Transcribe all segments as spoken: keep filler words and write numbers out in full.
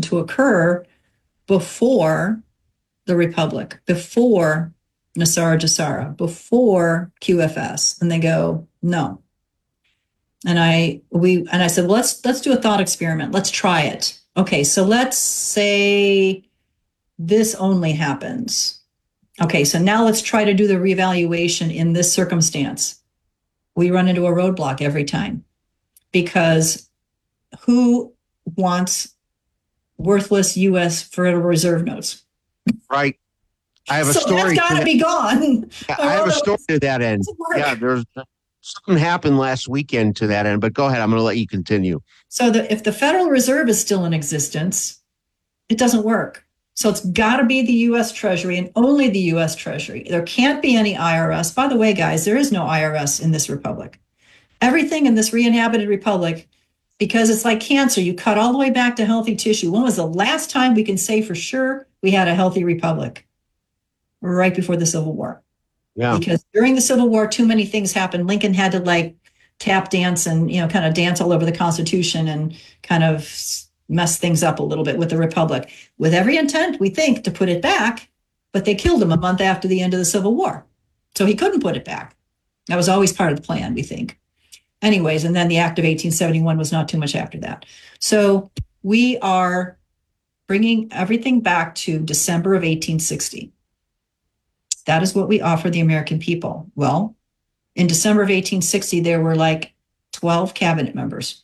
to occur before the Republic, before NESARA GESARA, before Q F S. And they go, no. And I we and I said, well, let's let's do a thought experiment. Let's try it. Okay, so let's say this only happens. Okay, so now let's try to do the reevaluation in this circumstance. We run into a roadblock every time, because who wants worthless U S Federal Reserve notes? Right. I have a so story. That's got to be gone. I have a story to that end. Yeah, there's something happened last weekend to that end, but go ahead. I'm going to let you continue. So the, if the Federal Reserve is still in existence, it doesn't work. So it's got to be the U S Treasury and only the U S Treasury. There can't be any I R S. By the way, guys, there is no I R S in this republic. Everything in this re-inhabited republic, because it's like cancer, you cut all the way back to healthy tissue. When was the last time we can say for sure we had a healthy republic? Right before the Civil War. Yeah. Because during the Civil War, too many things happened. Lincoln had to like tap dance and, you know, kind of dance all over the Constitution and kind of mess things up a little bit with the republic, with every intent, we think, to put it back. But they killed him a month after the end of the Civil War. So he couldn't put it back. That was always part of the plan, we think. Anyways, and then the Act of eighteen seventy-one was not too much after that. So we are bringing everything back to December of eighteen sixty. That is what we offer the American people. Well, in December of eighteen sixty, there were like twelve cabinet members.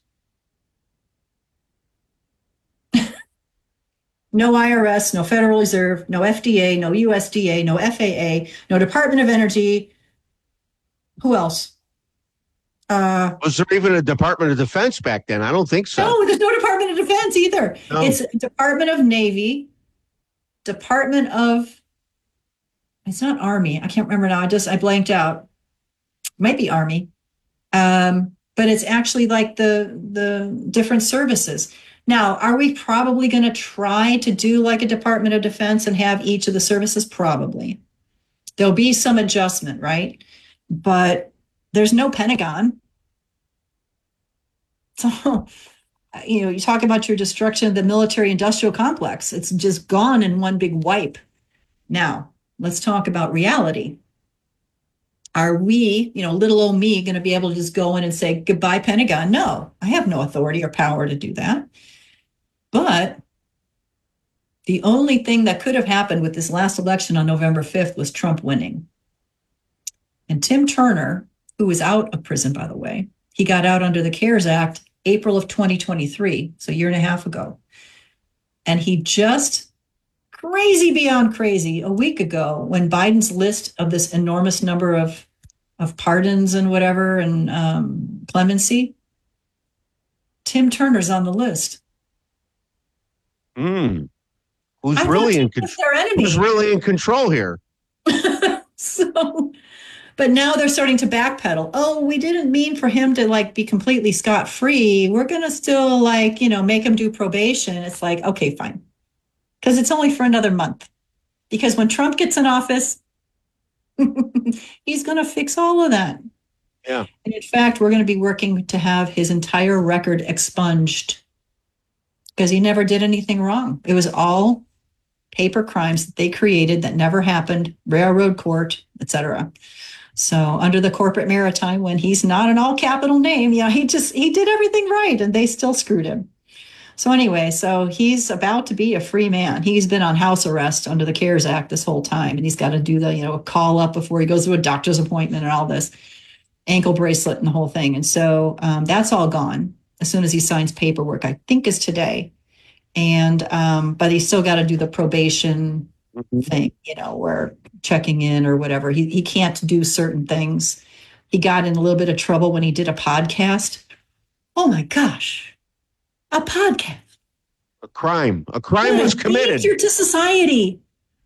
No I R S, no Federal Reserve, no F D A, no U S D A, no F A A, no Department of Energy. Who else? Uh, was there even a Department of Defense back then? I don't think so. No, there's no Department of Defense either. No. It's Department of Navy, Department of, it's not Army. I can't remember now. I just, I blanked out. Might be Army. Um, but it's actually like the, the different services. Now, are we probably going to try to do like a Department of Defense and have each of the services? Probably. There'll be some adjustment, right? But there's no Pentagon. So, you know, you talk about your destruction of the military industrial complex. It's just gone in one big wipe. Now, let's talk about reality. Are we, you know, little old me, going to be able to just go in and say, goodbye, Pentagon? No, I have no authority or power to do that. But the only thing that could have happened with this last election on November fifth was Trump winning. And Tim Turner, who was out of prison, by the way, he got out under the CARES Act, April of twenty twenty-three, so a year and a half ago. And he just, crazy beyond crazy, a week ago, when Biden's list of this enormous number of, of pardons and whatever and um, clemency, Tim Turner's on the list. Mm. Who's really in control? Who's really in control here? So, but now they're starting to backpedal. Oh, we didn't mean for him to like be completely scot-free. We're going to still like, you know, make him do probation. It's like, okay, fine. Because it's only for another month. Because when Trump gets in office, he's going to fix all of that. Yeah. And in fact, we're going to be working to have his entire record expunged. Because he never did anything wrong. It was all paper crimes that they created that never happened, railroad court, et cetera. So under the corporate maritime, when he's not an all capital name, yeah, he just, he did everything right and they still screwed him. So anyway, so he's about to be a free man. He's been on house arrest under the CARES Act this whole time. And he's got to do the, you know, call up before he goes to a doctor's appointment and all this, ankle bracelet and the whole thing. And so um, that's all gone as soon as he signs paperwork, I think is today. And, um, but he's still got to do the probation mm-hmm. thing, you know, where checking in or whatever. He he can't do certain things. He got in a little bit of trouble when he did a podcast. Oh my gosh, a podcast. A crime. A crime yeah, was committed. Danger to society.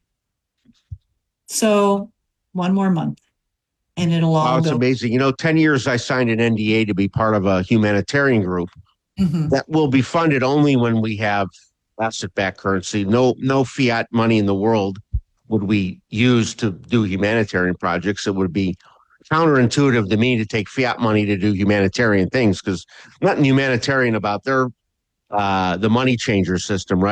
So one more month. And it'll all wow, it's go. amazing. You know, ten years I signed an N D A to be part of a humanitarian group mm-hmm. that will be funded only when we have asset-backed currency. No, no fiat money in the world would we use to do humanitarian projects. It would be counterintuitive to me to take fiat money to do humanitarian things because nothing humanitarian about their uh, the money changer system, right?